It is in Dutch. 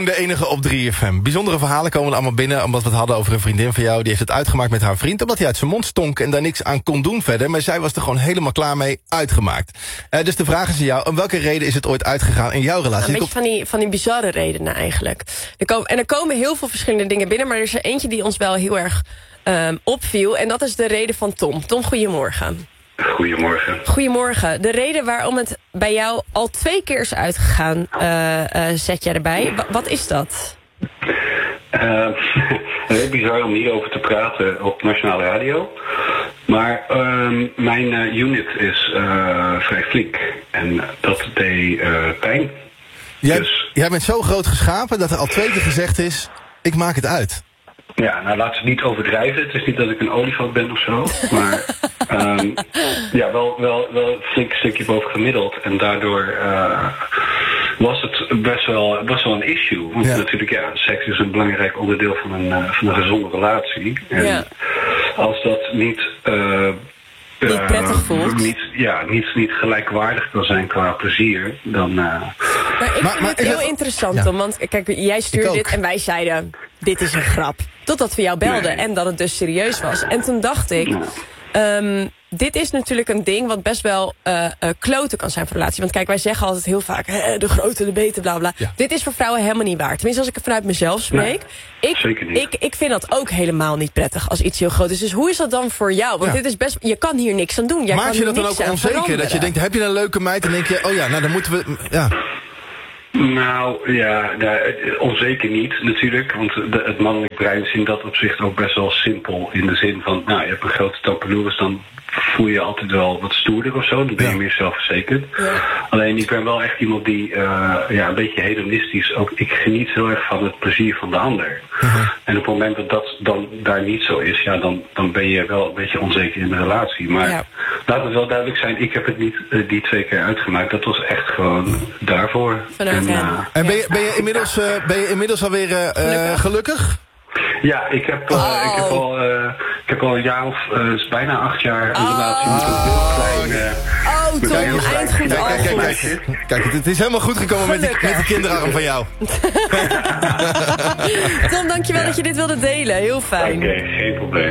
Toon, de enige op 3FM. Bijzondere verhalen komen er allemaal binnen, omdat we het hadden over een vriendin van jou. Die heeft het uitgemaakt met haar vriend, omdat hij uit zijn mond stonk en daar niks aan kon doen verder. Maar zij was er gewoon helemaal klaar mee, uitgemaakt. Dus de vraag is aan jou, om welke reden is het ooit uitgegaan in jouw relatie? Een beetje van die bizarre redenen eigenlijk. Er komen heel veel verschillende dingen binnen, maar er is er eentje die ons wel heel erg opviel. En dat is de reden van Tom. Tom, goedemorgen. Goedemorgen. Goedemorgen. De reden waarom het bij jou al 2 keer is uitgegaan, zet jij erbij. Wat is dat? Heel bizar om hierover te praten op Nationale Radio. Maar mijn unit is vrij flink. En dat deed pijn. Jij bent zo groot geschapen dat er al 2 keer gezegd is, ik maak het uit. Ja, nou laten we het niet overdrijven. Het is niet dat ik een olifant ben of zo. Maar wel een flink stukje boven gemiddeld. En daardoor was het best wel een issue. Want natuurlijk, seks is een belangrijk onderdeel van een gezonde relatie. En als dat niet prettig voelt. Niet gelijkwaardig kan zijn qua plezier, dan... Maar ik vind het heel interessant, Tom, want kijk, jij stuurde dit en wij zeiden, dit is een grap. Totdat we jou belden en dat het dus serieus was. En toen dacht ik, dit is natuurlijk een ding wat best wel kloten kan zijn voor een relatie. Want kijk, wij zeggen altijd heel vaak, de grote, de beter, bla bla. Ja. Dit is voor vrouwen helemaal niet waar. Tenminste, als ik er vanuit mezelf spreek. Ik vind dat ook helemaal niet prettig als iets heel groot is. Dus hoe is dat dan voor jou? Want dit is best, je kan hier niks aan doen. Maak je dat dan ook onzeker? Dat je denkt, heb je een leuke meid? En denk je, oh ja, nou dan moeten we... Ja. Nou, onzeker niet natuurlijk, want het mannelijk brein is in dat opzicht ook best wel simpel. In de zin van, je hebt een grote tampeloeris, dan voel je altijd wel wat stoerder of zo, dan ben je meer zelfverzekerd. Ja. Alleen ik ben wel echt iemand die een beetje hedonistisch, ook ik geniet heel erg van het plezier van de ander. En op het moment dat dat dan daar niet zo is, dan ben je wel een beetje onzeker in de relatie. Maar laat het wel duidelijk zijn, ik heb het niet die 2 keer uitgemaakt. Dat was echt gewoon daarvoor. En ben je inmiddels alweer gelukkig? Ja, ik heb al een jaar of bijna 8 jaar een relatie met een heel klein... Tom, eindgoed. Kijk, het is helemaal goed gekomen met die kinderarm van jou. Tom, dankjewel dat je dit wilde delen. Heel fijn. Oké, geen probleem.